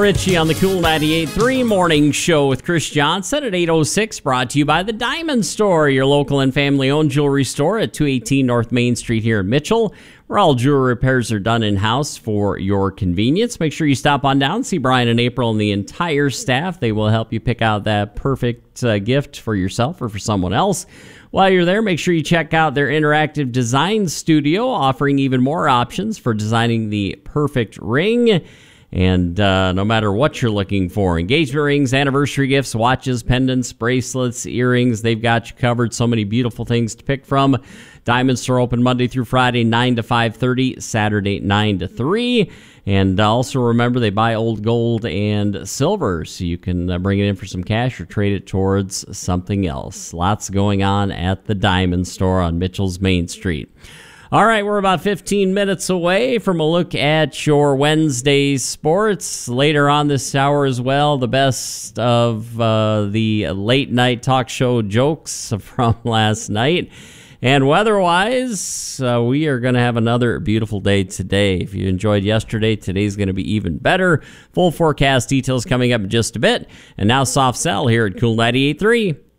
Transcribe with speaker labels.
Speaker 1: Ritchie on the Cool 98.3 Morning Show with Chris Johnson at 8:06, brought to you by the Diamond Store, your local and family-owned jewelry store at 218 North Main Street here in Mitchell, where all jewelry repairs are done in-house for your convenience. Make sure you stop on down, see Brian and April and the entire staff. They will help you pick out that perfect gift for yourself or for someone else. While you're there, make sure you check out their interactive design studio, offering even more options for designing the perfect ring. And no matter what you're looking for, engagement rings, anniversary gifts, watches, pendants, bracelets, earrings, they've got you covered. So many beautiful things to pick from. Diamond Store open Monday through Friday, 9 to 5:30, Saturday, 9 to 3. And also remember, they buy old gold and silver, so you can bring it in for some cash or trade it towards something else. Lots going on at the Diamond Store on Mitchell's Main Street. All right, we're about 15 minutes away from a look at your Wednesday sports. Later on this hour as well, the best of the late-night talk show jokes from last night. And weather-wise, we are going to have another beautiful day today. If you enjoyed yesterday, today's going to be even better. Full forecast details coming up in just a bit. And now Soft Cell here at Cool 98.3.